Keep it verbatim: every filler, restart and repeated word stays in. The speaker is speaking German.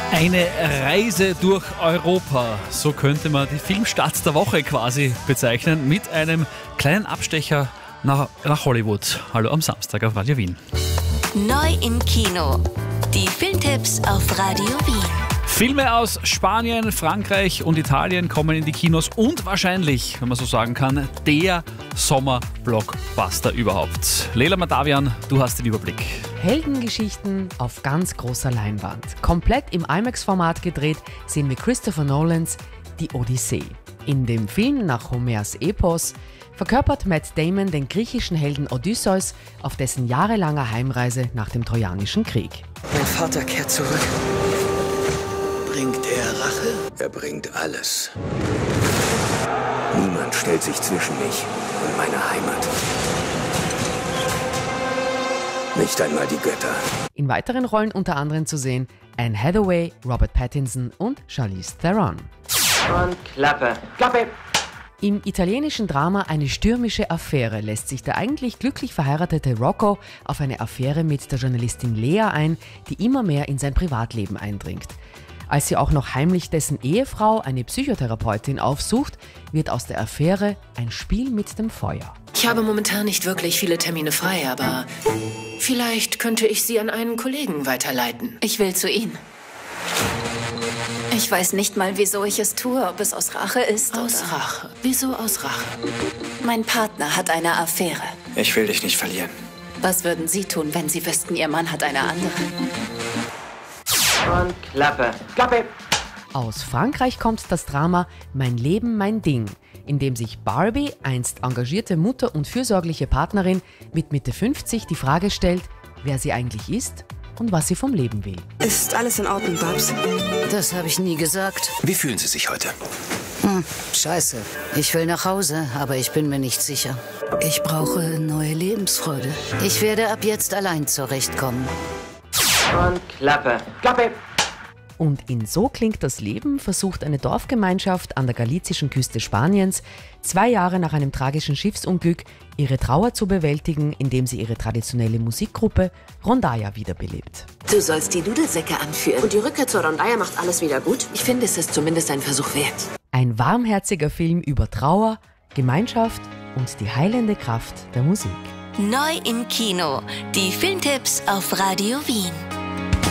Eine Reise durch Europa, so könnte man die Filmstarts der Woche quasi bezeichnen, mit einem kleinen Abstecher nach, nach Hollywood. Hallo am Samstag auf Radio Wien. Neu im Kino. Die Filmtipps auf Radio Wien. Filme aus Spanien, Frankreich und Italien kommen in die Kinos und wahrscheinlich, wenn man so sagen kann, der Sommerblockbuster überhaupt. Leila Madavian, du hast den Überblick. Heldengeschichten auf ganz großer Leinwand. Komplett im IMAX-Format gedreht sehen wir Christopher Nolans Die Odyssee. In dem Film nach Homers Epos verkörpert Matt Damon den griechischen Helden Odysseus auf dessen jahrelanger Heimreise nach dem Trojanischen Krieg. Mein Vater kehrt zurück. Bringt er Rache? Er bringt alles. Niemand stellt sich zwischen mich und meine Heimat. Nicht einmal die Götter. In weiteren Rollen unter anderem zu sehen Anne Hathaway, Robert Pattinson und Charlize Theron. Und Klappe. Klappe! Im italienischen Drama Eine stürmische Affäre lässt sich der eigentlich glücklich verheiratete Rocco auf eine Affäre mit der Journalistin Lea ein, die immer mehr in sein Privatleben eindringt. Als sie auch noch heimlich dessen Ehefrau, eine Psychotherapeutin, aufsucht, wird aus der Affäre ein Spiel mit dem Feuer. Ich habe momentan nicht wirklich viele Termine frei, aber vielleicht könnte ich Sie an einen Kollegen weiterleiten. Ich will zu Ihnen. Ich weiß nicht mal, wieso ich es tue, ob es aus Rache ist Aus oder... Rache. Wieso aus Rache? Mein Partner hat eine Affäre. Ich will dich nicht verlieren. Was würden Sie tun, wenn Sie wüssten, Ihr Mann hat eine andere? Und Klappe. Klappe! Aus Frankreich kommt das Drama Mein Leben, mein Ding, in dem sich Barbie, einst engagierte Mutter und fürsorgliche Partnerin, mit Mitte fünfzig die Frage stellt, wer sie eigentlich ist und was sie vom Leben will. Ist alles in Ordnung, Babs? Das habe ich nie gesagt. Wie fühlen Sie sich heute? Hm, scheiße. Ich will nach Hause, aber ich bin mir nicht sicher. Ich brauche neue Lebensfreude. Ich werde ab jetzt allein zurechtkommen. Und Klappe. Klappe! Und in So klingt das Leben versucht eine Dorfgemeinschaft an der galizischen Küste Spaniens, zwei Jahre nach einem tragischen Schiffsunglück, ihre Trauer zu bewältigen, indem sie ihre traditionelle Musikgruppe Rondalla wiederbelebt. Du sollst die Dudelsäcke anführen und die Rückkehr zur Rondalla macht alles wieder gut? Ich finde, es ist zumindest ein Versuch wert. Ein warmherziger Film über Trauer, Gemeinschaft und die heilende Kraft der Musik. Neu im Kino. Die Filmtipps auf Radio Wien.